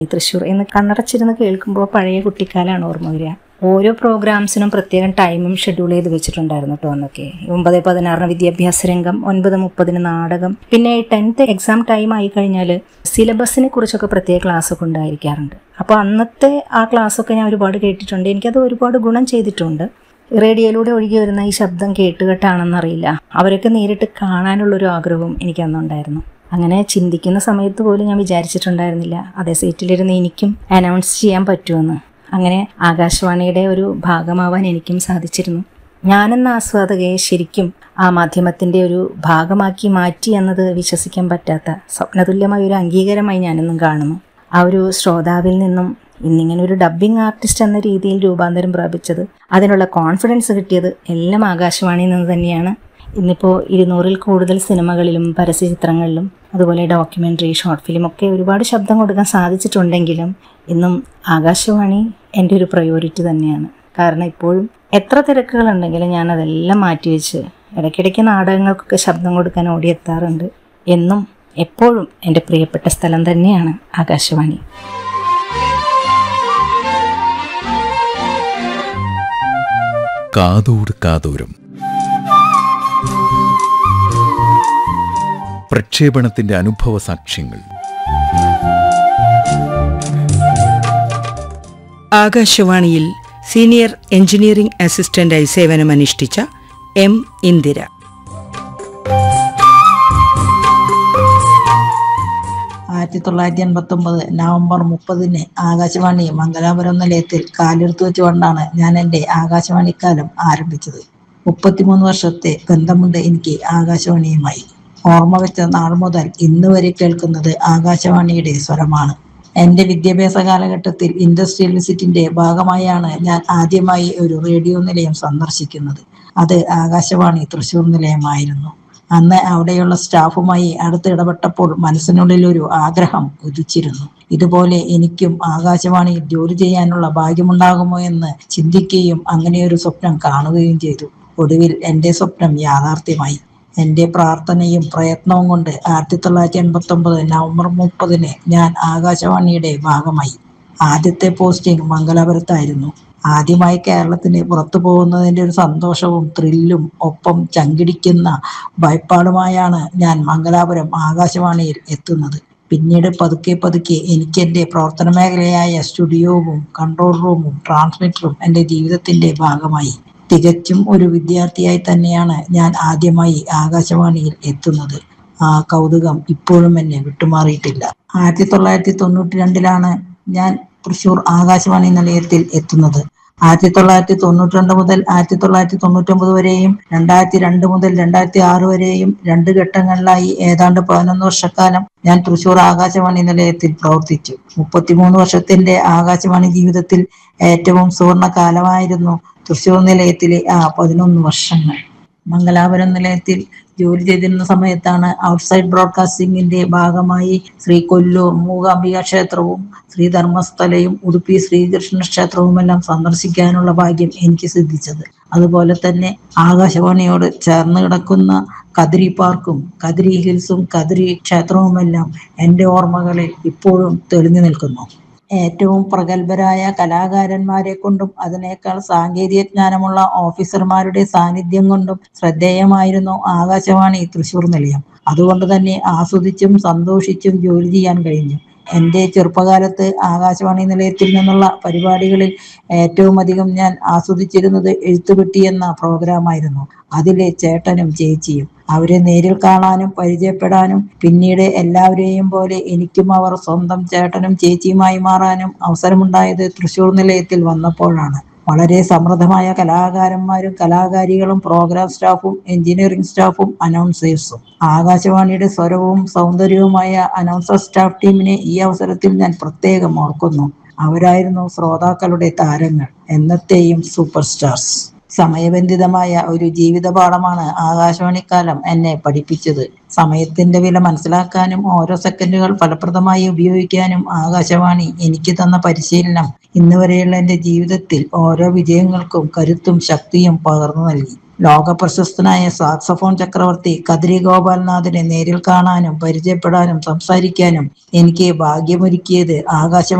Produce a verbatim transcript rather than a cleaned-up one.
തൃശ്ശൂർ എന്ന് കണ്ണടച്ചിരുന്ന് കേൾക്കുമ്പോൾ പഴയ കുട്ടിക്കാലാണ് ഓർമ്മ വരിക. ഓരോ പ്രോഗ്രാംസിനും പ്രത്യേകം ടൈമും ഷെഡ്യൂൾ ചെയ്ത് വെച്ചിട്ടുണ്ടായിരുന്നു കേട്ടോ അന്നൊക്കെ. ഒമ്പത് പതിനാറിന് വിദ്യാഭ്യാസ രംഗം, ഒൻപത് മുപ്പതിന് നാടകം. പിന്നെ ടെൻത്ത് എക്സാം ടൈം ആയി കഴിഞ്ഞാൽ സിലബസിനെ കുറിച്ചൊക്കെ പ്രത്യേക ക്ലാസ്സൊക്കെ ഉണ്ടായിരിക്കാറുണ്ട്. അപ്പോൾ അന്നത്തെ ആ ക്ലാസ്സൊക്കെ ഞാൻ ഒരുപാട് കേട്ടിട്ടുണ്ട്. എനിക്കത് ഒരുപാട് ഗുണം ചെയ്തിട്ടുണ്ട്. റേഡിയോയിലൂടെ ഒഴുകി വരുന്ന ഈ ശബ്ദം കേട്ടുകെട്ടാണെന്നറിയില്ല, അവരൊക്കെ നേരിട്ട് കാണാനുള്ളൊരു ആഗ്രഹവും എനിക്കന്നുണ്ടായിരുന്നു. അങ്ങനെ ചിന്തിക്കുന്ന സമയത്ത് പോലും ഞാൻ വിചാരിച്ചിട്ടുണ്ടായിരുന്നില്ല അതേ സീറ്റിലിരുന്ന് എനിക്കും അനൗൺസ് ചെയ്യാൻ പറ്റുമെന്ന്. അങ്ങനെ ആകാശവാണിയുടെ ഒരു ഭാഗമാവാൻ എനിക്കും സാധിച്ചിരുന്നു. ഞാനെന്ന ആസ്വാദകയെ ശരിക്കും ആ മാധ്യമത്തിൻ്റെ ഒരു ഭാഗമാക്കി മാറ്റി എന്നത് വിശ്വസിക്കാൻ പറ്റാത്ത സ്വപ്നതുല്യമായ ഒരു അംഗീകാരമായി ഞാനെന്നും കാണുന്നു. ആ ഒരു ശ്രോതാവിൽ നിന്നും ഇന്നിങ്ങനെ ഒരു ഡബ്ബിംഗ് ആർട്ടിസ്റ്റ് എന്ന രീതിയിൽ രൂപാന്തരം പ്രാപിച്ചത്, അതിനുള്ള കോൺഫിഡൻസ് കിട്ടിയത് എല്ലാം ആകാശവാണിയിൽ നിന്ന് തന്നെയാണ്. ഇന്നിപ്പോൾ ഇരുന്നൂറിൽ കൂടുതൽ സിനിമകളിലും പരസ്യചിത്രങ്ങളിലും അതുപോലെ ഡോക്യുമെൻ്ററി, ഷോർട്ട് ഫിലിം ഒക്കെ ഒരുപാട് ശബ്ദം കൊടുക്കാൻ സാധിച്ചിട്ടുണ്ടെങ്കിലും ഇന്നും ആകാശവാണി എൻ്റെ ഒരു പ്രയോറിറ്റി തന്നെയാണ്. കാരണം ഇപ്പോഴും എത്ര തിരക്കുകളുണ്ടെങ്കിലും ഞാനതെല്ലാം മാറ്റിവെച്ച് ഇടയ്ക്കിടയ്ക്ക് നാടകങ്ങൾക്കൊക്കെ ശബ്ദം കൊടുക്കാൻ ഓടിയെത്താറുണ്ട്. എന്നും എപ്പോഴും എൻ്റെ പ്രിയപ്പെട്ട സ്ഥലം തന്നെയാണ് ആകാശവാണി. കാതോട് കാതോരം പ്രക്ഷേപണത്തിന്റെ അനുഭവ സാക്ഷ്യങ്ങൾ. ആകാശവാണിയിൽ സീനിയർ എഞ്ചിനീയറിംഗ് അസിസ്റ്റന്റായി സേവനമനുഷ്ഠിച്ച എം ഇന്ദിര. ആയിരത്തി തൊള്ളായിരത്തി എൺപത്തി ഒമ്പത് നവംബർ മുപ്പതിന് ആകാശവാണി മംഗലാപുരം നിലയത്തിൽ കാലെടുത്തു വെച്ചുകൊണ്ടാണ് ഞാൻ എൻ്റെ ആകാശവാണിക്കാലം ആരംഭിച്ചത്. മുപ്പത്തിമൂന്ന് വർഷത്തെ ബന്ധമുണ്ട് എനിക്ക് ആകാശവാണിയുമായി. ഓർമ്മ വെച്ച നാൾ മുതൽ ഇന്ന് വരെ കേൾക്കുന്നത് ആകാശവാണിയുടെ സ്വരമാണ്. എൻ്റെ വിദ്യാഭ്യാസ കാലഘട്ടത്തിൽ ഇൻഡസ്ട്രിയൽ വിസിറ്റിന്റെ ഭാഗമായാണ് ഞാൻ ആദ്യമായി ഒരു റേഡിയോ നിലയം സന്ദർശിക്കുന്നത്. അത് ആകാശവാണി തൃശ്ശൂർ നിലയമായിരുന്നു. അന്ന് അവിടെയുള്ള സ്റ്റാഫുമായി അടുത്ത് ഇടപെട്ടപ്പോൾ മനസ്സിനുള്ളിൽ ഒരു ആഗ്രഹം ഉദിച്ചിരുന്നു. ഇതുപോലെ എനിക്കും ആകാശവാണിയിൽ ജോലി ചെയ്യാനുള്ള ഭാഗ്യമുണ്ടാകുമോ എന്ന് ചിന്തിക്കുകയും അങ്ങനെയൊരു സ്വപ്നം കാണുകയും ചെയ്തു. ഒടുവിൽ എൻ്റെ സ്വപ്നം യാഥാർത്ഥ്യമായി. എൻ്റെ പ്രാർത്ഥനയും പ്രയത്നവും കൊണ്ട് ആയിരത്തി തൊള്ളായിരത്തി എൺപത്തി ഒമ്പത് നവംബർ മുപ്പതിന് ഞാൻ ആകാശവാണിയുടെ ഭാഗമായി. ആദ്യത്തെ പോസ്റ്റിംഗ് മംഗലാപുരത്തായിരുന്നു. ആദ്യമായി കേരളത്തിന് പുറത്തു പോകുന്നതിൻ്റെ ഒരു സന്തോഷവും ത്രില്ലും ഒപ്പം ചങ്കിടിക്കുന്ന ഭയപ്പാടുമായാണ് ഞാൻ മംഗലാപുരം ആകാശവാണിയിൽ എത്തുന്നത്. പിന്നീട് പതുക്കെ പതുക്കെ എനിക്ക് എൻ്റെ പ്രവർത്തന മേഖലയായ സ്റ്റുഡിയോവും കൺട്രോൾ റൂമും ട്രാൻസ്മിറ്ററും എൻ്റെ ജീവിതത്തിൻ്റെ ഭാഗമായി. തികച്ചും ഒരു വിദ്യാർത്ഥിയായി തന്നെയാണ് ഞാൻ ആദ്യമായി ആകാശവാണിയിൽ എത്തുന്നത്. ആ കൗതുകം ഇപ്പോഴും എന്നെ വിട്ടുമാറിയിട്ടില്ല. ആയിരത്തി തൊള്ളായിരത്തി തൊണ്ണൂറ്റി രണ്ടിലാണ് ഞാൻ തൃശ്ശൂർ ആകാശവാണി നിലയത്തിൽ എത്തുന്നത്. ആയിരത്തി തൊള്ളായിരത്തി തൊണ്ണൂറ്റി രണ്ട് മുതൽ ആയിരത്തി തൊള്ളായിരത്തി തൊണ്ണൂറ്റി ഒമ്പത് വരെയും രണ്ടായിരത്തി രണ്ട് മുതൽ രണ്ടായിരത്തി ആറ് വരെയും രണ്ട് ഘട്ടങ്ങളിലായി ഏതാണ്ട് പതിനൊന്ന് വർഷക്കാലം ഞാൻ തൃശ്ശൂർ ആകാശവാണി നിലയത്തിൽ പ്രവർത്തിച്ചു. മുപ്പത്തിമൂന്ന് വർഷത്തിന്റെ ആകാശവാണി ജീവിതത്തിൽ ഏറ്റവും സുവർണ കാലമായിരുന്നു തൃശ്ശൂർ നിലയത്തിലെ ആ പതിനൊന്ന് വർഷങ്ങൾ. മംഗലാപുരം നിലയത്തിൽ ജോലി ചെയ്തിരുന്ന സമയത്താണ് ഔട്ട്സൈഡ് ബ്രോഡ്കാസ്റ്റിംഗിന്റെ ഭാഗമായി ശ്രീ കൊല്ലൂർ മൂകാംബിക ക്ഷേത്രവും ശ്രീ ധർമ്മസ്ഥലയും ഉടുപ്പി ശ്രീകൃഷ്ണ ക്ഷേത്രവുമെല്ലാം സന്ദർശിക്കാനുള്ള ഭാഗ്യം എനിക്ക് സിദ്ധിച്ചത്. അതുപോലെ തന്നെ ആകാശവാണിയോട് ചേർന്ന് കിടക്കുന്ന കദ്രി പാർക്കും കദ്രി ഹിൽസും കദ്രി ക്ഷേത്രവുമെല്ലാം എൻ്റെ ഓർമ്മകളിൽ ഇപ്പോഴും തെളിഞ്ഞു നിൽക്കുന്നു. ഏറ്റവും പ്രഗത്ഭരായ കലാകാരന്മാരെ കൊണ്ടും അതിനേക്കാൾ സാങ്കേതിക ജ്ഞാനമുള്ള ഓഫീസർമാരുടെ സാന്നിധ്യം കൊണ്ടും ശ്രദ്ധേയമായിരുന്നു ആകാശവാണി തൃശ്ശൂർ നിലയം. അതുകൊണ്ട് തന്നെ ആസ്വദിച്ചും സന്തോഷിച്ചും ജോലി ചെയ്യാൻ കഴിഞ്ഞു. എൻ്റെ ചെറുപ്പകാലത്ത് ആകാശവാണി നിലയത്തിൽ നിന്നുള്ള പരിപാടികളിൽ ഏറ്റവും അധികം ഞാൻ ആസ്വദിച്ചിരുന്നത് എഴുത്തുപെട്ടി എന്ന പ്രോഗ്രാമായിരുന്നു. അതിലെ ചേട്ടനും ചേച്ചിയും അവരെ നേരിൽ കാണാനും പരിചയപ്പെടാനും പിന്നീട് എല്ലാവരെയും പോലെ എനിക്കും അവർ സ്വന്തം ചേട്ടനും ചേച്ചിയുമായി മാറാനും അവസരമുണ്ടായത് തൃശ്ശൂർ നിലയത്തിൽ വന്നപ്പോഴാണ്. വളരെ സമൃദ്ധമായ കലാകാരന്മാരും കലാകാരികളും പ്രോഗ്രാം സ്റ്റാഫും എഞ്ചിനീയറിംഗ് സ്റ്റാഫും അനൗൺസേഴ്സും. ആകാശവാണിയുടെ സ്വരവും സൗന്ദര്യവുമായ അനൗൺസർ സ്റ്റാഫ് ടീമിനെ ഈ അവസരത്തിൽ ഞാൻ പ്രത്യേകം ഓർക്കുന്നു. അവരായിരുന്നു ശ്രോതാക്കളുടെ താരങ്ങൾ, എന്നത്തെയും സൂപ്പർ സ്റ്റാർസ്. സമയബന്ധിതമായ ഒരു ജീവിത പാഠമാണ് ആകാശവാണിക്കാലം എന്നെ പഠിപ്പിച്ചത്. സമയത്തിന്റെ വില മനസ്സിലാക്കാനും ഓരോ സെക്കൻഡുകൾ ഫലപ്രദമായി ഉപയോഗിക്കാനും ആകാശവാണി എനിക്ക് തന്ന പരിശീലനം ഇന്ന് വരെയുള്ള എൻ്റെ ജീവിതത്തിൽ ഓരോ വിജയങ്ങൾക്കും കരുത്തും ശക്തിയും പകർന്നു നൽകി. ലോക പ്രശസ്തനായ സാക്സഫോൺ ചക്രവർത്തി കദ്രി ഗോപാൽനാഥിനെ നേരിൽ കാണാനും പരിചയപ്പെടാനും സംസാരിക്കാനും എനിക്ക് ഭാഗ്യമൊരുക്കിയത് ആകാശവാണി